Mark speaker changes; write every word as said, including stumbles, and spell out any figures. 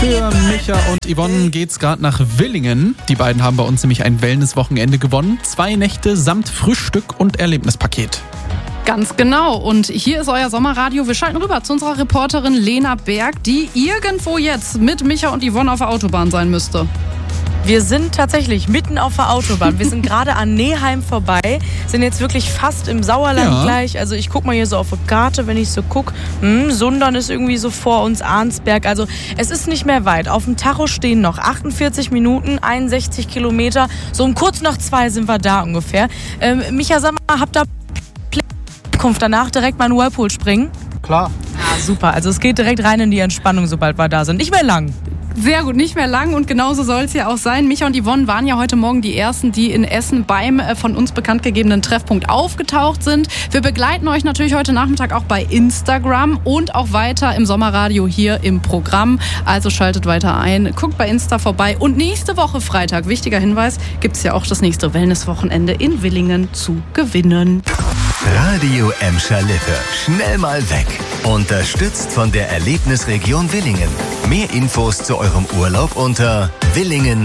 Speaker 1: Für Micha und Yvonne geht's gerade nach Willingen. Die beiden haben bei uns nämlich ein Wellness-Wochenende gewonnen. Zwei Nächte samt Frühstück und Erlebnispaket.
Speaker 2: Ganz genau. Und hier ist euer Sommerradio. Wir schalten rüber zu unserer Reporterin Lena Berg, die irgendwo jetzt mit Micha und Yvonne auf der Autobahn sein müsste.
Speaker 3: Wir sind tatsächlich mitten auf der Autobahn. Wir sind gerade an Neheim vorbei, sind jetzt wirklich fast im Sauerland
Speaker 1: Ja.
Speaker 3: gleich. Also ich gucke mal hier so auf die Karte, wenn ich so gucke. Hm, Sundern ist irgendwie so vor uns, Arnsberg. Also es ist nicht mehr weit. Auf dem Tacho stehen noch achtundvierzig Minuten, einundsechzig Kilometer. So um kurz nach zwei sind wir da ungefähr. Ähm, Micha, sag mal, habt ihr Ankunft danach direkt mal in den Whirlpool springen?
Speaker 4: Klar.
Speaker 3: Ah, super. Also es geht direkt rein in die Entspannung, sobald wir da sind. Nicht mehr lang.
Speaker 2: Sehr gut, nicht mehr lang und genauso soll es ja auch sein. Micha und Yvonne waren ja heute Morgen die Ersten, die in Essen beim äh, von uns bekannt gegebenen Treffpunkt aufgetaucht sind. Wir begleiten euch natürlich heute Nachmittag auch bei Instagram und auch weiter im Sommerradio hier im Programm. Also schaltet weiter ein, guckt bei Insta vorbei und nächste Woche Freitag, wichtiger Hinweis, gibt es ja auch das nächste Wellnesswochenende in Willingen zu gewinnen.
Speaker 5: Radio Emscher Lippe. Schnell mal weg. Unterstützt von der Erlebnisregion Willingen. Mehr Infos zu eurem Urlaub unter willingen